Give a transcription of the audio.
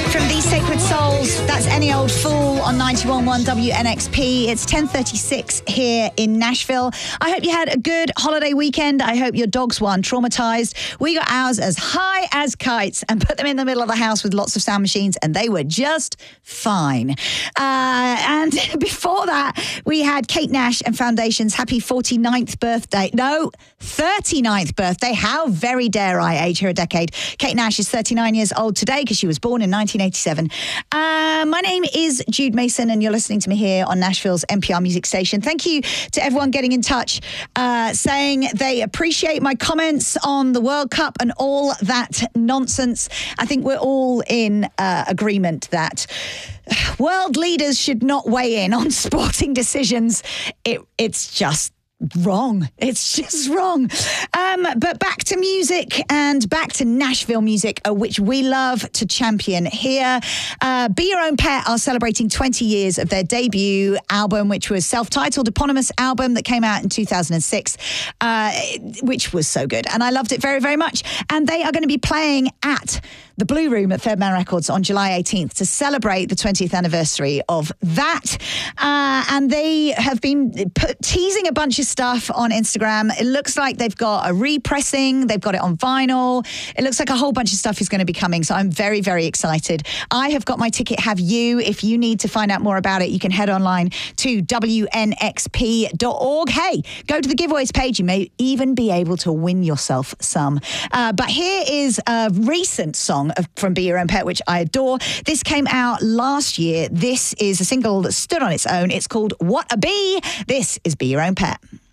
From These Sacred Souls, that's Any Old Fool on 91.1 WNXP. It's 10:36 here in Nashville. I hope you had a good holiday weekend. I hope your dogs weren't traumatized. We got ours as high as kites and put them in the middle of the house with lots of sound machines, and they were just fine. And before that, we had Kate Nash and Foundation's happy 49th birthday. No, 39th birthday. How very dare I age her a decade. Kate Nash is 39 years old today because she was born in 1987. My name is Jude Mason, and you're listening to me here on Nashville's NPR music station. Thank you to everyone getting in touch, saying they appreciate my comments on the World Cup and all that nonsense. I think we're all in agreement that world leaders should not weigh in on sporting decisions. It's just wrong. It's just wrong. But back to music and back to Nashville music, which we love to champion here. Be Your Own Pet are celebrating 20 years of their debut album, which was self-titled eponymous album that came out in 2006, which was so good. And I loved it very, very much. And they are going to be playing at the Blue Room at Third Man Records on July 18th to celebrate the 20th anniversary of that. And they have been teasing a bunch of stuff on Instagram. It looks like they've got a repressing. They've got it on vinyl. It looks like a whole bunch of stuff is going to be coming. So I'm very, very excited. I have got my ticket. Have you? If you need to find out more about it, you can head online to WNXP.org. Hey, go to the giveaways page. You may even be able to win yourself some. But here is a recent song from Be Your Own Pet, which I adore. This came out last year. This is a single that stood on its own. It's called What a Bee. This is Be Your Own Pet.